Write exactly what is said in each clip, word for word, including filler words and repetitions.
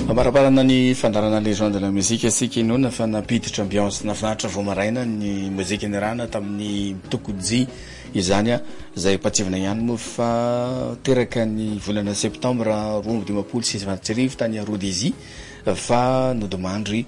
Amaraparana ny fandarana légende de la musique asika inona fa napiditra ambiance nafinaritra vao maraina ny mozika nirana tamin'ny Tokodzi izany a zay patsivana ihany moa fa teraka ny volana septembre roa dimapolo sy sivanjato tany a Rodézy fa nodimandry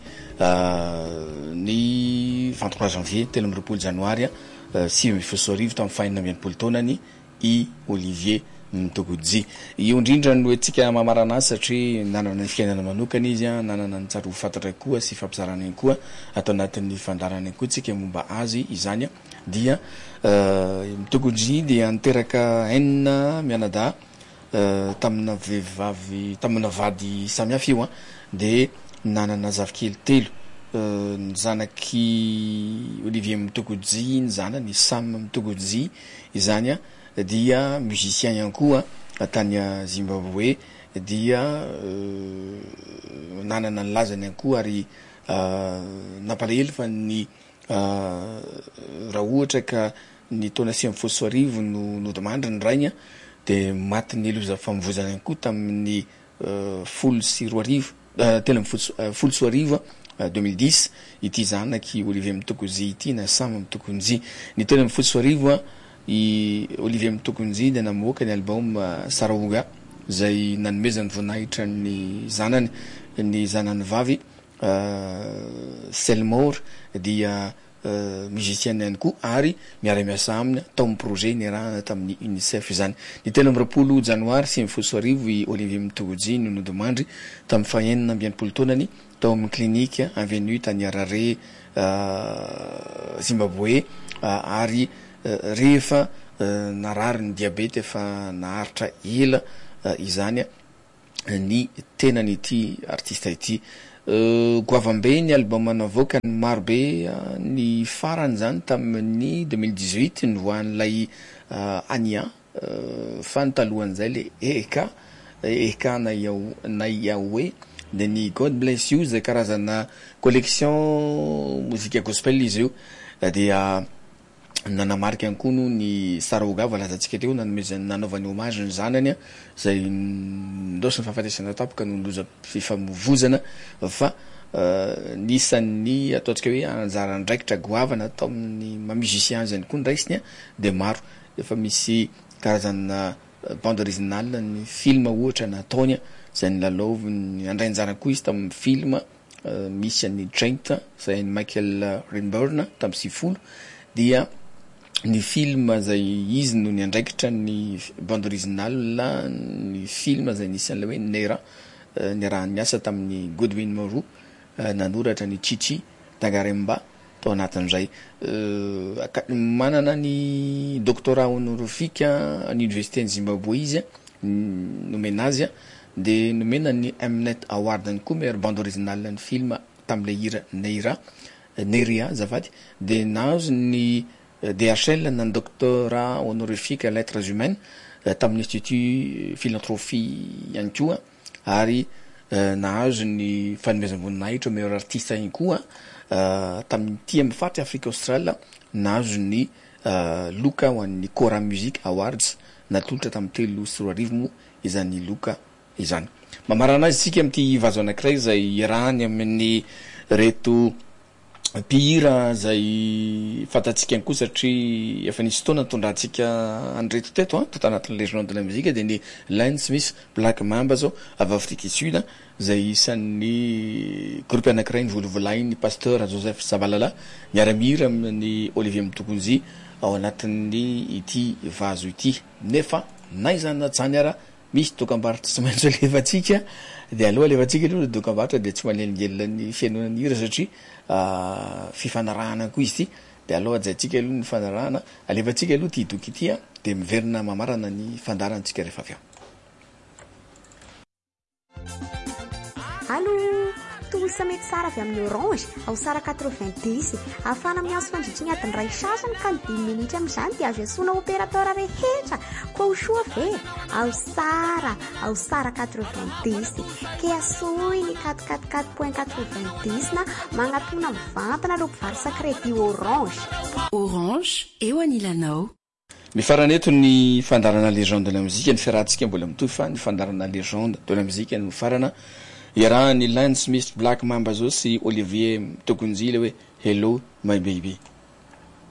ny vingt-trois janvier telo amby roapolo janoary sivy amby folo sy arivo tamin'ny fahaenina amby enimpolo taonany i Olivier Tokodzi. Io indrindra no etsika mamarana satria nanana ny fiainana manokana izy a nanana ny tsara ho fantatra koa sy fampizarana ihany koa atao anatin'ny fandarana koa tsika momba azy izany dia Tokodzi dia niteraka enina mianada tamina vehivavy tamina vady samihafa io a de nanana zafikely telo ny zanaky Olivier Tokodzi ny zanany Sam Tokodzi izany a dia musicien ihany koa tany a Zimbabwe dia uh, nanana ny lazany ihany koa ary uh, nampalahelo fa ny uh, raha ohatra ka ny taona sivy amby folo sy arivo no nodimandry ny raigna de maty ny loza famovozana ihany koa tamin'ny uh, folo sy roa arivo uh, telo amby folo sy arivo uh, deux mille dix ity zanaky Olivier Tokodzi ity na Sam Tokodzi ny telo amby folo sy arivo i Olivier Tokodzi dia namoaka ny album uh, Saraoga zay nanomezany voninahitra ny zanany ny zanany vavy uh, Selmor dia uh, musicien ihany koa ary miara-miasa aminy tao amin'ny projet nirahana tamin'ny UNICEF izany. Ny telo amby roapolo janoary sivy amby folo sy arivo i Olivier Tokodzi no nodimandry tamin'ny fahaenina amby enimpolo taonany tao amin'ny klinika avenue tany Harare uh, Zimbabwe uh, ary Uh, rehefa uh, narary ny diabety efa naharitra ela uh, izany uh, ny tenan'ity artiste ity uh, goavambe ny album navoaka ny marobe uh, ny farany zany tamin'ny deux mille dix-huit ny voan'ilay uh, Ania uh, fa ny talohan'izay le Eka Eka na yao na Yahweh de ny God Bless You zay karazana collection muzika gospel izy io uh, dia uh, nanamarika ihany koa no ny Saraoga valazantsika teo nanomezany nanaovany hommage ny zanany zay ndosy ny fahafatesana tapoka no loza fifamovozana fa uh, nisan'ny ataontsika hoe anjara ndraikitra goavana atao amin'ny mamusicien zany koa ndraisiny de maro efa misy karazana bande originale ny film ohatra nataony zay nilalaoviny andrainjara koa izy tamin'ny film uh, misy an'ny Trent zay ny Michael Rimburn tamin'ny sivifolo dia ny film zay izy no niandraikitra ny bande originale ny film zay nisy an'ilay hoe Nera uh, ny raha niasa tamin'ny Godwin Moreau uh, nanoratra ny Chichi Tagaremba tao anatin'izay uh, manana ny doctorat honorifique ny université ny Zimbabwe izy nomena azy de nomena ny Mnet Award ny koa meilleure bande originale ny film tamin'ilay hira Neira Neria zafady de nazo ny D H L nan doctorat honorifique lettres humaines uh, tamin'ny institut philanthropie ihany koa ary uh, nahazo ny fanomezam-boninahitra meilleur artiste ihany koa uh, tamin'ny ty amby fatra Afrique Australe nahazo ny uh, loka ho an'ny Cora Music Awards natolotra tamin'ny telo sy roa arivo moa izany loka izany. Mamarana azy tsika amin'ity vazo anankiray zay irany amin'ny reto mpihira zay fantatsika ihany koa satria efa nisy taona tondratsika andreto teto a tota anatin'ny légende de la musique de ny Lance Smith Black Mamba zao avy Afrique Sud zay isan'ny groupe anankiray nivolovolainy ny pasteur Joseph Sabalala miara-mihira amin'ny Olivier Tokodzi ao anatin'ny ity vazo ity nefa naizana tsany ara misy dokam-barotra tsy maintsy alefatsika de aloha alefatsika aloha dokam-barotra de tsy manelingelina ny fiainona hira satria uh, fifanarahana koa izy ty de aloha ajaitsika aloha ny fanarahana alefatsika aloha ty doky ity a de miverina mamarana ny fandarantsika rehefa avy eo. Allô, tosa mety sara avy amin'ny Orange ao sara quatre-vingt-dix afana mianso fandritry agnatin'ny ray sasany ka ny dimy minitra amin'izany dia azo iasona opérateur rehetra koa ho soa ve ao sara ao sara quatre-vingt-dix ke asoy ny quatre quatre quatre point quatre-vingt-dix na magnatona mivantana reo mpivarotra crédit Orange. Orange eo anilanao. Ny farany eto ny fandarana légende de la musique ny fiarahantsika mbola mitohy fa ny fandarana légende de la musique ny farana iarahany Lance Smith Black Mamba zao sy Olivier Tokunzila hoe hello my baby.